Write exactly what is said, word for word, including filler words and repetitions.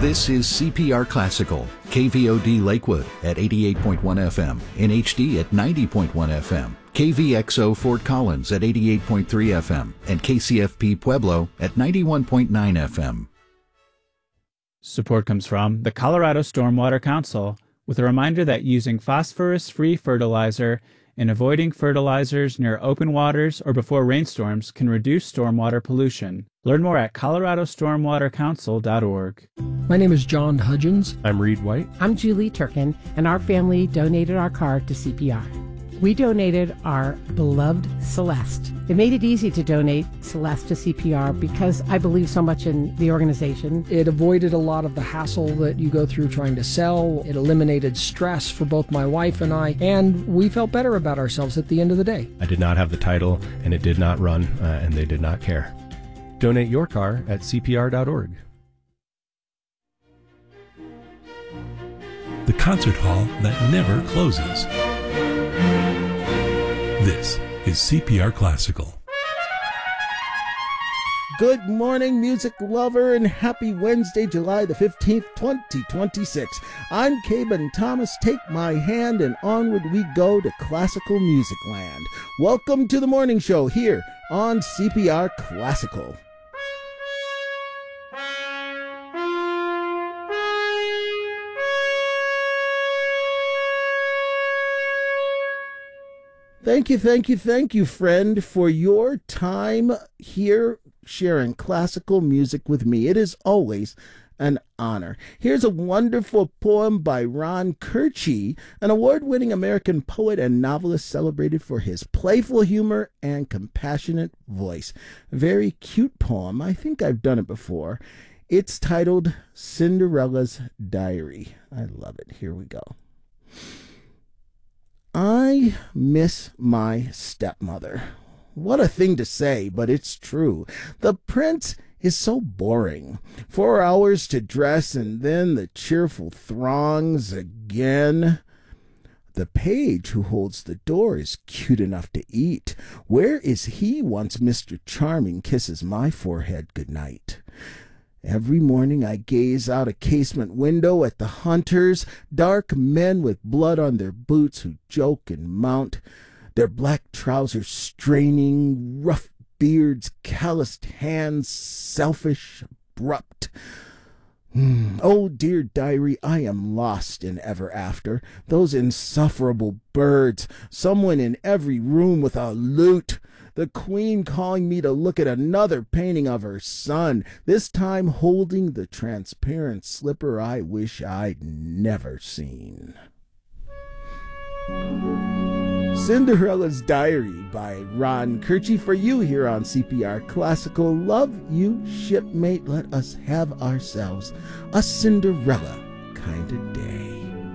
This is C P R Classical, K V O D Lakewood at eighty-eight point one F M, N H D at ninety point one F M, K V X O Fort Collins at eighty-eight point three F M, and K C F P Pueblo at ninety-one point nine F M. Support comes from the Colorado Stormwater Council, with a reminder that using phosphorus-free fertilizer and avoiding fertilizers near open waters or before rainstorms can reduce stormwater pollution. Learn more at colorado stormwater council dot org. My name is John Hudgens. I'm Reed White. I'm Julie Turkin, and our family donated our car to C P R. We donated our beloved Celeste. It made it easy to donate Celeste to C P R because I believe so much in the organization. It avoided a lot of the hassle that you go through trying to sell. It eliminated stress for both my wife and I, and we felt better about ourselves at the end of the day. I did not have the title, and it did not run, uh, and they did not care. Donate your car at C P R dot org. The concert hall that never closes. This is C P R Classical. Good morning, music lover, and happy Wednesday, July the fifteenth, twenty twenty-six. I'm Caben Thomas. Take my hand and onward we go to classical music land. Welcome to the morning show here on C P R Classical. Thank you, thank you, thank you, friend, for your time here sharing classical music with me. It is always an honor. Here's a wonderful poem by Ron Kirchie, an award-winning American poet and novelist celebrated for his playful humor and compassionate voice. A very cute poem. I think I've done it before. It's titled Cinderella's Diary. I love it. Here we go. I miss my stepmother. What a thing to say, but it's true. The prince is so boring. Four hours to dress and then the cheerful throngs again. The page who holds the door is cute enough to eat. Where is he once Mister Charming kisses my forehead goodnight? Every morning I gaze out a casement window at the hunters, dark men with blood on their boots who joke and mount, their black trousers straining, rough beards, calloused hands, selfish, abrupt. Mm. Oh, dear diary, I am lost in ever after. Those insufferable birds, someone in every room with a lute. The queen calling me to look at another painting of her son, this time holding the transparent slipper I wish I'd never seen. Cinderella's Diary by Ron Kirchie for you here on C P R Classical. Love you, shipmate. Let us have ourselves a Cinderella kind of day.